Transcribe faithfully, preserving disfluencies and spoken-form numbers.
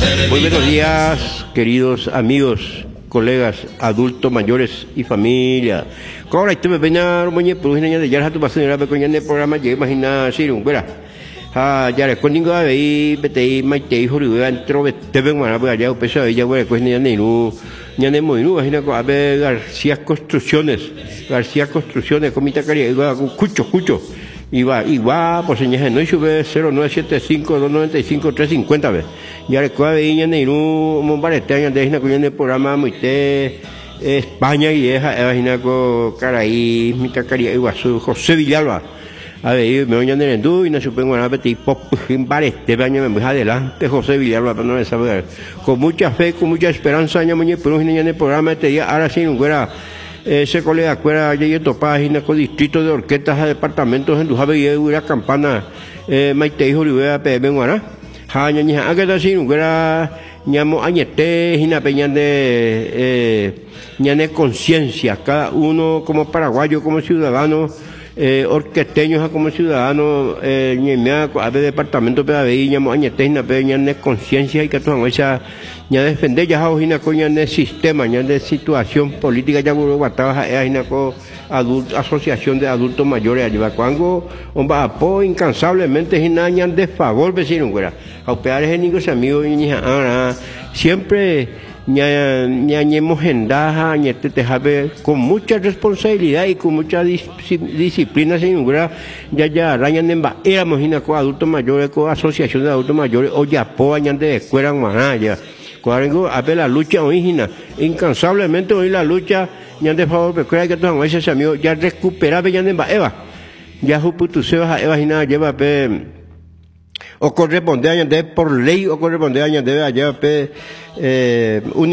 Muy buenos días, queridos amigos, colegas, adultos mayores y familia. ¿Cómo la me pena moñe por una de ya tu paseo en el programa ya imagina sirun, ¿verdad? Ah, ya le contigo a ver, vete y maite y juro entro te ven mana pues allá peso ella güey pues ni ni no ni ni muy no imagina a ver García Construcciones, García Construcciones comita caria iba cucho cucho iba iba por señas no sube cero nueve siete cinco dos nueve cinco tres cinco cero ve ya le coa ve ni ni no mon barete año de con el programa muy te España y esa imagina con caray mi caria iba su José Villalba. A ver, me voy a tener tú y no supongo nada, pero tipo, en este año me voy adelante, José Villalba, para no saber. Con mucha fe, con mucha esperanza, año mañana, pero en el programa este día, ahora sí, no era ese colega, fuera ya yo página con distritos de orquestas a departamentos en Dujave y una campana, Maite y Joribea, P M, ¿no? Jaña, ni a que así, no era, ñamo, añete, y una peña de, ñane conciencia, cada uno como paraguayo, como ciudadano. Eh, orquesteños como ciudadanos, eh, ñemea, a ver, departamento de ahí, ñamo, añetena, peña, de conciencia y que todo, esa, ña defender ya, ojina, coña, de sistema, ña de situación política, ya, buro, guataba, ejina, co, adulto, asociación de adultos mayores, allá, cuando, hombre, apoyo incansablemente, ejina, ña, de favor, vecino, güera, a operar, ejenico, amigos, ña, ah, siempre, ña ñañemos en daja ñete te jabe con mucha responsabilidad y con mucha dis, disciplina señora ya ya rañan en ba éramos hina con adultos mayores con asociación de adultos mayores o ya po añan de escuela manaya cuando a ver la lucha original incansablemente hoy la lucha ñan de favor pero creo que todos esos amigos ya recuperar ñan en ba eva ya juputu se va eva hina lleva pe o corresponde a añadir por ley o corresponde a añadir allá pe eh,